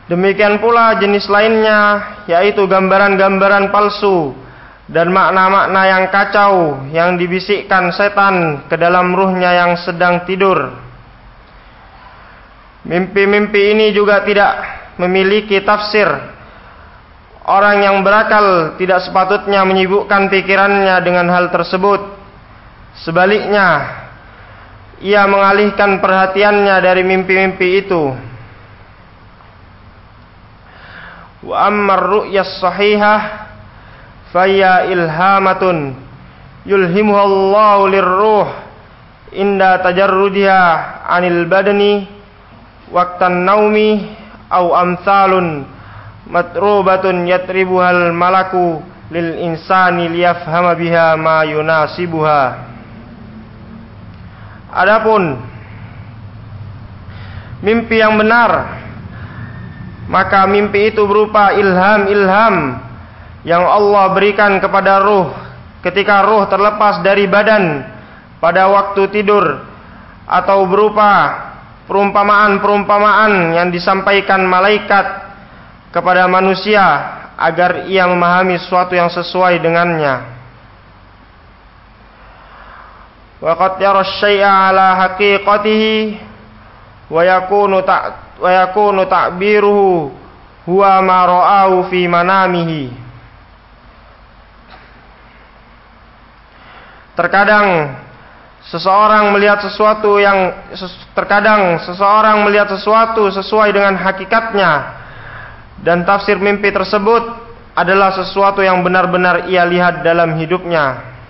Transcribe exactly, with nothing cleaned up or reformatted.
Demikian pula jenis lainnya, yaitu gambaran-gambaran palsu dan makna-makna yang kacau yang dibisikkan setan ke dalam ruhnya yang sedang tidur. Mimpi-mimpi ini juga tidak memiliki tafsir. Orang yang berakal tidak sepatutnya menyibukkan pikirannya dengan hal tersebut. Sebaliknya, ia mengalihkan perhatiannya dari mimpi-mimpi itu. Wa ammar ru'yas sahihah faya ilhamatun yulhimuha Allahu lirruh inda tajarrudiha anil badani waqtan naumi au amsalun matrubatun yatribuhal malaku lil insani liyafhama biha ma yunasibuha. Adapun mimpi yang benar, maka mimpi itu berupa ilham-ilham yang Allah berikan kepada ruh ketika ruh terlepas dari badan pada waktu tidur, atau berupa perumpamaan-perumpamaan yang disampaikan malaikat kepada manusia agar ia memahami sesuatu yang sesuai dengannya. Wa qad yara syai'a ala haqiqatihi wa yakunu ta' wa yakunu ta'biruhu huwa ma ra'ahu fi manamihi. Terkadang seseorang melihat sesuatu yang terkadang seseorang melihat sesuatu sesuai dengan hakikatnya, dan tafsir mimpi tersebut adalah sesuatu yang benar-benar ia lihat dalam hidupnya.